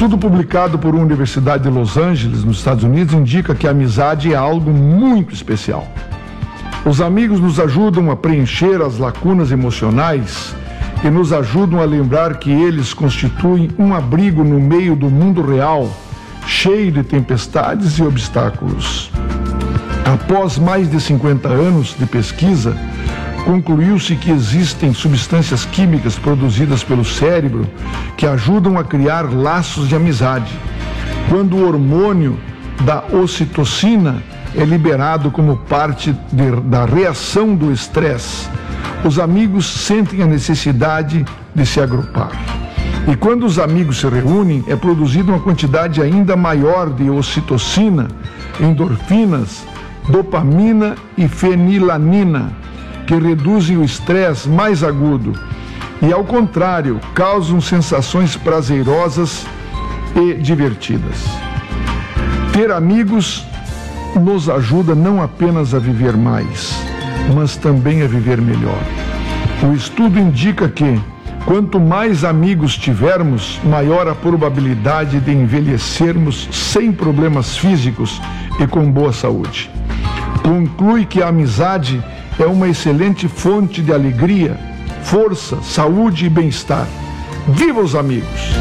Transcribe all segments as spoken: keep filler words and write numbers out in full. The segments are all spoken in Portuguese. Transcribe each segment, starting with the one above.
Estudo publicado por uma universidade de Los Angeles, nos Estados Unidos, indica que a amizade é algo muito especial. Os amigos nos ajudam a preencher as lacunas emocionais e nos ajudam a lembrar que eles constituem um abrigo no meio do mundo real, cheio de tempestades e obstáculos. Após mais de cinquenta anos de pesquisa, concluiu-se que existem substâncias químicas produzidas pelo cérebro que ajudam a criar laços de amizade. Quando o hormônio da ocitocina é liberado como parte de, da reação do estresse, os amigos sentem a necessidade de se agrupar. E quando os amigos se reúnem, é produzida uma quantidade ainda maior de ocitocina, endorfinas, dopamina e fenilanina, que reduzem o estresse mais agudo e, ao contrário, causam sensações prazerosas e divertidas. Ter amigos nos ajuda não apenas a viver mais, mas também a viver melhor. O estudo indica que, quanto mais amigos tivermos, maior a probabilidade de envelhecermos sem problemas físicos e com boa saúde. Conclui que a amizade é uma excelente fonte de alegria, força, saúde e bem-estar. Viva os amigos!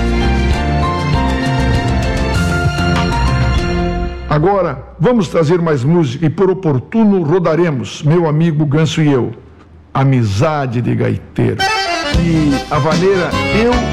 Agora, vamos trazer mais música e, por oportuno, rodaremos, meu amigo Ganso e eu, Amizade de Gaiteiro. E a vaneira Eu